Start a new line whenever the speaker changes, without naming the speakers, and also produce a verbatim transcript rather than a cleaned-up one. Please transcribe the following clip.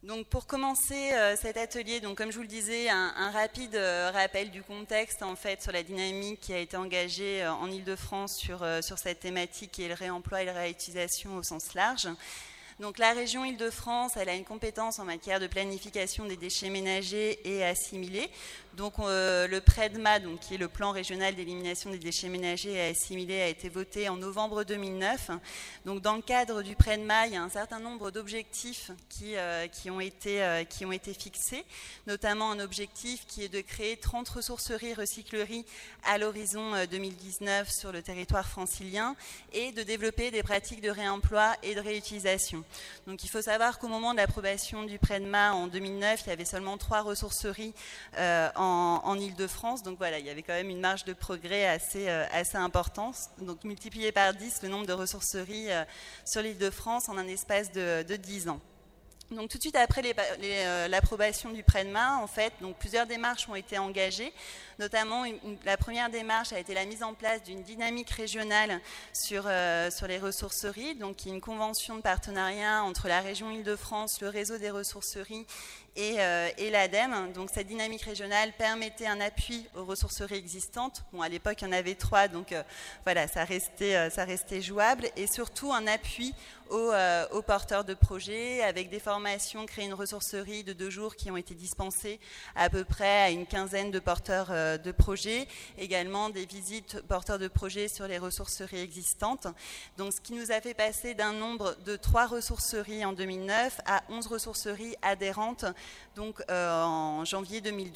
Donc pour commencer euh, cet atelier, donc comme je vous le disais, un, un rapide euh, rappel du contexte en fait sur la dynamique qui a été engagée euh, en Île-de-France sur, euh, sur cette thématique qui est le réemploi et la réutilisation au sens large. Donc la région Île-de-France, elle a une compétence en matière de planification des déchets ménagers et assimilés. Donc euh, le PREDMA, donc, qui est le plan régional d'élimination des déchets ménagers et assimilés, a été voté en novembre deux mille neuf. Donc dans le cadre du PREDMA, il y a un certain nombre d'objectifs qui, euh, qui, ont été, euh, qui ont été fixés, notamment un objectif qui est de créer trente ressourceries, recycleries à l'horizon deux mille dix-neuf sur le territoire francilien et de développer des pratiques de réemploi et de réutilisation. Donc il faut savoir qu'au moment de l'approbation du PREDMA en deux mille neuf, il y avait seulement trois ressourceries euh, en, en Île-de-France. Donc voilà, il y avait quand même une marge de progrès assez, euh, assez importante. Donc multiplié par dix le nombre de ressourceries euh, sur l'Île-de-France en un espace de, de dix ans. Donc tout de suite après les, les, euh, l'approbation du PREDMA, en fait, donc plusieurs démarches ont été engagées. Notamment, une, une, la première démarche a été la mise en place d'une dynamique régionale sur, euh, sur les ressourceries, donc une convention de partenariat entre la région Île-de-France, le réseau des ressourceries et, euh, et l'ADEME. Donc cette dynamique régionale permettait un appui aux ressourceries existantes. Bon, à l'époque, il y en avait trois, donc euh, voilà, ça restait, euh, ça restait jouable. Et surtout, un appui aux, euh, aux porteurs de projets, avec des formations, créer une ressourcerie de deux jours qui ont été dispensées à peu près à une quinzaine de porteurs euh, de projets, également des visites porteurs de projets sur les ressourceries existantes. Donc ce qui nous a fait passer d'un nombre de trois ressourceries en deux mille neuf à onze ressourceries adhérentes donc, euh, en janvier deux mille